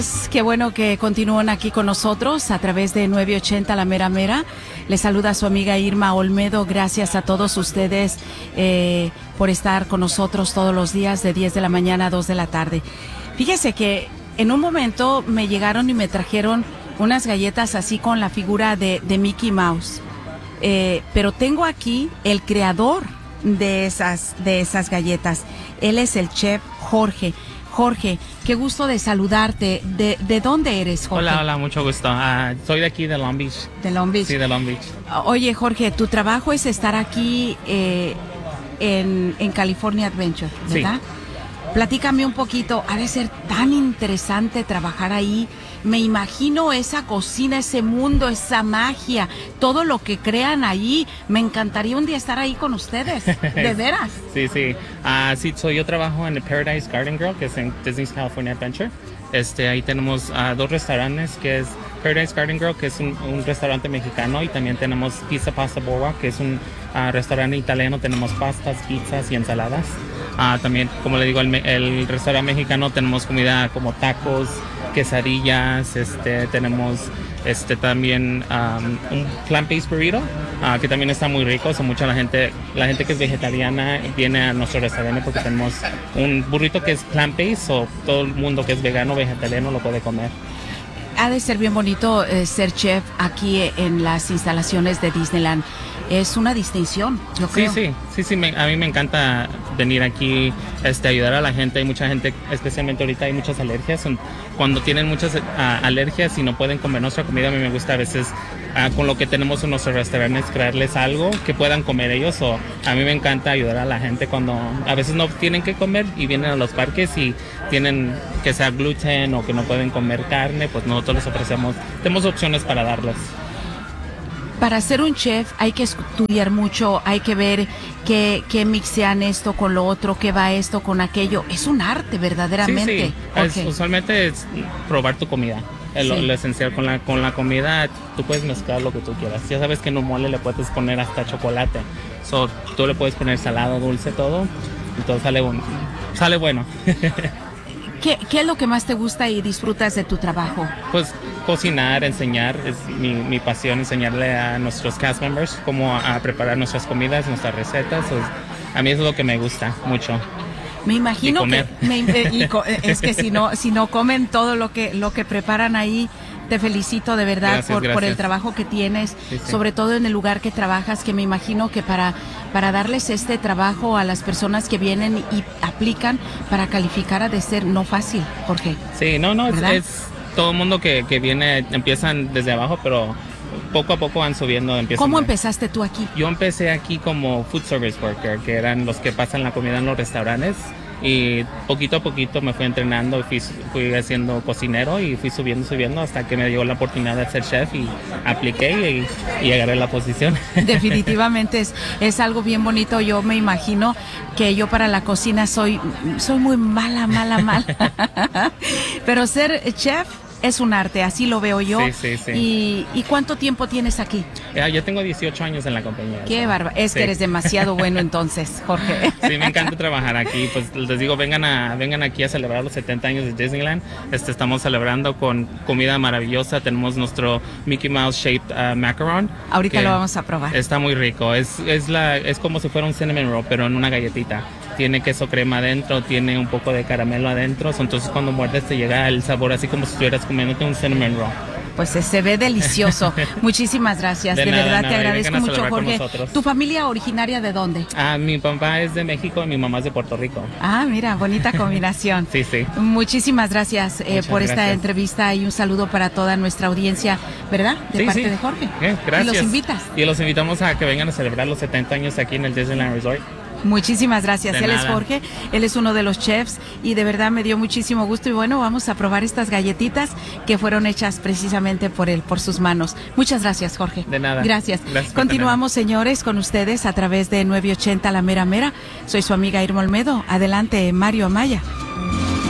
Qué bueno que continúan aquí con nosotros a través de 980 La Mera Mera. Les saluda su amiga Irma Olmedo. Gracias a todos ustedes por estar con nosotros todos los días de 10 de la mañana a 2 de la tarde. Fíjese que en un momento me llegaron y me trajeron unas galletas así con la figura de Mickey Mouse. Pero tengo aquí el creador de esas galletas. Él es el chef Jorge. Jorge, qué gusto de saludarte. ¿De dónde eres, Jorge? Hola, mucho gusto. Soy de aquí, de Long Beach. ¿De Long Beach? Sí, de Long Beach. Oye, Jorge, tu trabajo es estar aquí en California Adventure, ¿verdad? Sí. Platícame un poquito, ha de ser tan interesante trabajar ahí. Me imagino esa cocina, ese mundo, esa magia, todo lo que crean ahí. Me encantaría un día estar ahí con ustedes, de veras. Sí. Yo trabajo en el Paradise Garden Grill, que es en Disney's California Adventure. Ahí tenemos dos restaurantes, que es Paradise Garden Grill, que es un restaurante mexicano, y también tenemos Pizza Pasta Boa, que es un restaurante italiano. Tenemos pastas, pizzas y ensaladas. También, como le digo, el restaurante mexicano tenemos comida como tacos, quesadillas, tenemos también un plant-based burrito, que también está muy rico. Mucha la gente que es vegetariana viene a nuestro restaurante porque tenemos un burrito que es plant-based, o todo el mundo que es vegano o vegetariano lo puede comer. Ha de ser bien bonito ser chef aquí en las instalaciones de Disneyland. Es una distinción, yo creo. Sí. A mí me encanta venir aquí, ayudar a la gente. Hay mucha gente, especialmente ahorita hay muchas alergias. Cuando tienen muchas alergias y no pueden comer nuestra comida, a mí me gusta a veces con lo que tenemos en nuestros restaurantes crearles algo que puedan comer ellos. A mí me encanta ayudar a la gente cuando a veces no tienen que comer y vienen a los parques y tienen que sea gluten o que no pueden comer carne, pues nosotros les ofrecemos, tenemos opciones para darles. Para ser un chef hay que estudiar mucho, hay que ver qué mixean esto con lo otro, qué va esto con aquello. Es un arte verdaderamente. Sí. Okay. Usualmente es probar tu comida. Lo esencial con la comida, tú puedes mezclar lo que tú quieras. Ya sabes que en un mole le puedes poner hasta chocolate. Tú le puedes poner salado, dulce, todo. Entonces sale bueno. ¿Qué es lo que más te gusta y disfrutas de tu trabajo? Pues cocinar, enseñar, es mi pasión, enseñarle a nuestros cast members cómo a preparar nuestras comidas, nuestras recetas. A mí es lo que me gusta mucho. Me imagino que es que si no comen todo lo que preparan ahí. Te felicito de verdad por el trabajo que tienes, sobre todo en el lugar que trabajas, que me imagino que para darles este trabajo a las personas que vienen y aplican para calificar ha de ser no fácil, Jorge. Sí, es todo el mundo que viene, empiezan desde abajo, pero poco a poco van subiendo. ¿Cómo empezaste tú aquí? Yo empecé aquí como food service worker, que eran los que pasan la comida en los restaurantes. Y poquito a poquito me fui entrenando y fui haciendo cocinero y fui subiendo hasta que me dio la oportunidad de ser chef y apliqué y agarré la posición. Definitivamente es algo bien bonito. Yo me imagino que yo para la cocina soy muy mala. Pero ser chef es un arte, así lo veo yo. Sí. ¿Y cuánto tiempo tienes aquí? Yo tengo 18 años en la compañía. Qué bárbaro. Es que eres demasiado bueno entonces, Jorge. Sí, me encanta trabajar aquí. Pues les digo, vengan aquí a celebrar los 70 años de Disneyland. Estamos celebrando con comida maravillosa. Tenemos nuestro Mickey Mouse shaped macaron. Ahorita lo vamos a probar. Está muy rico. Es como si fuera un cinnamon roll, pero en una galletita. Tiene queso crema adentro, tiene un poco de caramelo adentro. Entonces cuando muerdes te llega el sabor así como si estuvieras comiéndote un cinnamon roll. Pues se ve delicioso. Muchísimas gracias. De verdad te agradezco mucho, Jorge. ¿Tu familia originaria de dónde? Mi papá es de México y mi mamá es de Puerto Rico. Mira, bonita combinación. Sí. Muchísimas gracias por esta entrevista y un saludo para toda nuestra audiencia, ¿verdad? De parte de Jorge. Gracias. Y los invitas. Y los invitamos a que vengan a celebrar los 70 años aquí en el Disneyland Resort. Muchísimas gracias. Él es Jorge, él es uno de los chefs y de verdad me dio muchísimo gusto. Y bueno, vamos a probar estas galletitas que fueron hechas precisamente por él, por sus manos. Muchas gracias, Jorge. De nada. Gracias. Continuamos, señores, con ustedes a través de 980 La Mera Mera. Soy su amiga Irma Olmedo. Adelante, Mario Amaya.